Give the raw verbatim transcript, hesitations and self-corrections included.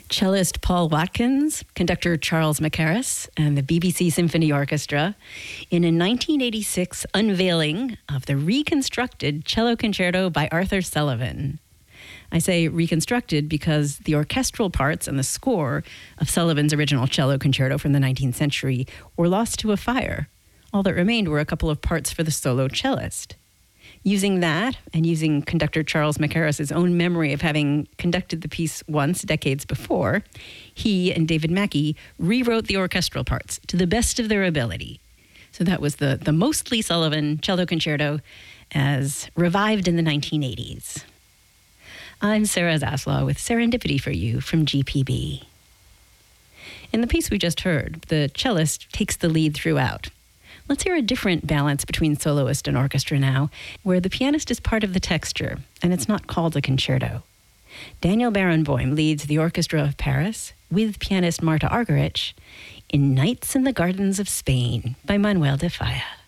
Cellist Paul Watkins, conductor Charles Mackerras, and the B B C Symphony Orchestra in a nineteen eighty-six unveiling of the reconstructed Cello Concerto by Arthur Sullivan. I say reconstructed because the orchestral parts and the score of Sullivan's original cello concerto from the nineteenth century were lost to a fire. All that remained were a couple of parts for the solo cellist. Using that, and using conductor Charles Mackerras' own memory of having conducted the piece once, decades before, he and David Mackey rewrote the orchestral parts to the best of their ability. So that was the, the mostly Sullivan cello concerto as revived in the nineteen eighties. I'm Sarah Zaslaw with Serendipity for you from G P B. In the piece we just heard, the cellist takes the lead throughout. Let's hear a different balance between soloist and orchestra now, where the pianist is part of the texture, and it's not called a concerto. Daniel Barenboim leads the Orchestra of Paris with pianist Marta Argerich in Nights in the Gardens of Spain by Manuel de Falla.